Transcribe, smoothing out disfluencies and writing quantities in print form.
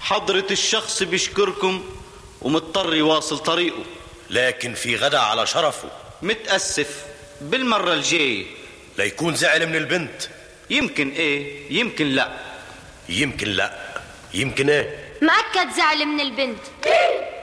حضرة الشخص بيشكركم ومضطر يواصل طريقه، لكن في غدا على شرفه. متأسف، بالمرة الجاية. لا يكون زعل من البنت. يمكن ايه يمكن لا. يمكن لا يمكن ايه. مأكد زعل من البنت.